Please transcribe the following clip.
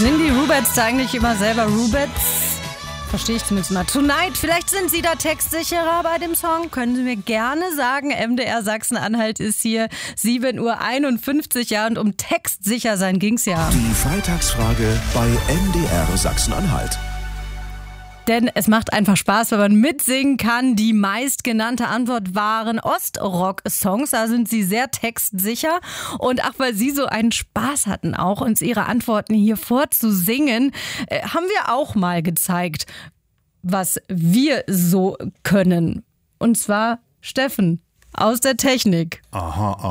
Singen die Rubettes da eigentlich immer selber Rubettes? Verstehe ich zumindest mal. Tonight, vielleicht sind Sie da textsicherer bei dem Song. Können Sie mir gerne sagen. MDR Sachsen-Anhalt ist hier 7:51 Uhr und um textsicher sein ging's ja. Die Freitagsfrage bei MDR Sachsen-Anhalt. Denn es macht einfach Spaß, wenn man mitsingen kann. Die meistgenannte Antwort waren Ostrock-Songs. Da sind Sie sehr textsicher. Und ach, weil Sie so einen Spaß hatten, auch uns Ihre Antworten hier vorzusingen, haben wir auch mal gezeigt, was wir so können. Und zwar Steffen aus der Technik. Aha.